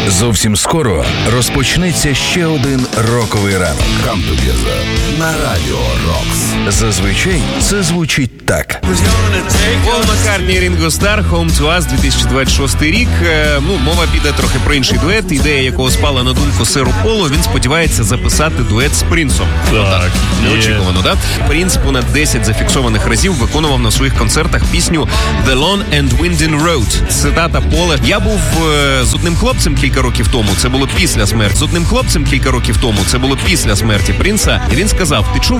Зовсім скоро розпочнеться ще один роковий ранок. Come Together на Радіо Рокс. Зазвичай це звучить так. Пол Маккартні і Рінго Стар, Home to Us, 2026 рік. Мова піде трохи про інший дует, ідея якого спала на думку сиру Полу. Він сподівається записати дует з Принсом. Так, неочікувано, да? Принц понад 10 зафіксованих разів виконував на своїх концертах пісню The Long and Winding Road. Цитата Пола. Я був з одним хлопцем кілька років тому, це було після смерті. З одним хлопцем кілька років тому, це було після смерті Принса. І він сказав, ти чув